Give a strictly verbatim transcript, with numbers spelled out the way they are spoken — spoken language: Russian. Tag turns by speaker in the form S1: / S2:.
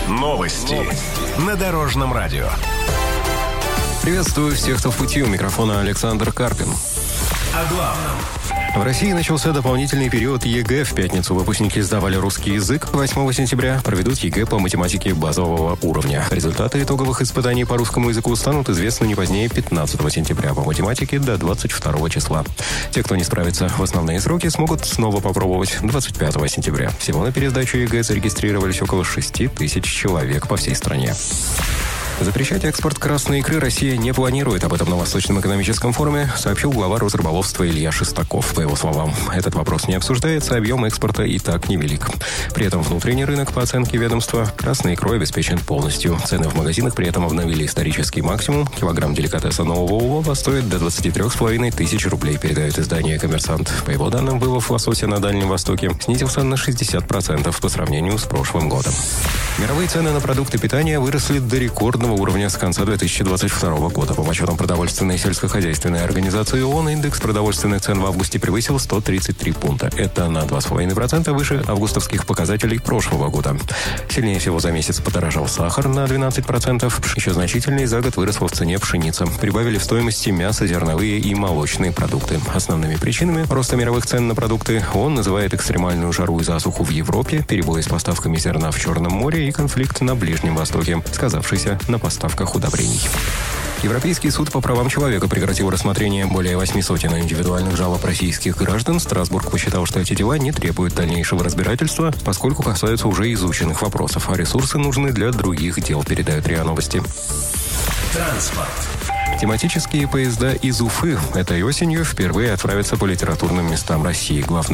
S1: Новости на Дорожном радио.
S2: Приветствую всех, кто в пути. У микрофона Александр Карпин.
S1: О главном.
S2: В России начался дополнительный период ЕГЭ. В пятницу выпускники сдавали русский язык. восьмого сентября проведут ЕГЭ по математике базового уровня. Результаты итоговых испытаний по русскому языку станут известны не позднее пятнадцатого сентября, по математике до двадцать второго числа. Те, кто не справится в основные сроки, смогут снова попробовать двадцать пятого сентября. Всего на пересдачу ЕГЭ зарегистрировались около шести тысяч человек по всей стране. Запрещать экспорт красной икры Россия не планирует. Об этом на Восточном экономическом форуме сообщил глава Росрыболовства Илья Шестаков. По его словам, этот вопрос не обсуждается, объем экспорта и так невелик. При этом внутренний рынок, по оценке ведомства, красной икрой обеспечен полностью. Цены в магазинах при этом обновили исторический максимум. Килограмм деликатеса нового улова стоит до двадцати трёх с половиной тысяч рублей, передает издание «Коммерсант». По его данным, вылов лосося на Дальнем Востоке снизился на шестьдесят процентов по сравнению с прошлым годом. Мировые цены на продукты питания выросли до рекордного уровня с конца две тысячи двадцать второго года. По подсчетам продовольственной и сельскохозяйственной организации ООН, индекс продовольственных цен в августе превысил сто тридцать три пункта. Это на два с половиной процента выше августовских показателей прошлого года. Сильнее всего за месяц подорожал сахар на двенадцать процентов. Еще значительнее за год выросла в цене пшеница. Прибавили в стоимости мясо, зерновые и молочные продукты. Основными причинами роста мировых цен на продукты ООН называет экстремальную жару и засуху в Европе, перебои с поставками зерна в Черном море и конфликт на Ближнем Востоке, сказавшийся на поставках удобрений. Европейский суд по правам человека прекратил рассмотрение более восьми сотен индивидуальных жалоб российских граждан. Страсбург посчитал, что эти дела не требуют дальнейшего разбирательства, поскольку касаются уже изученных вопросов, а ресурсы нужны для других дел, передают РИА Новости.
S1: Транспорт.
S2: Тематические поезда из Уфы этой осенью впервые отправятся по литературным местам России. Главный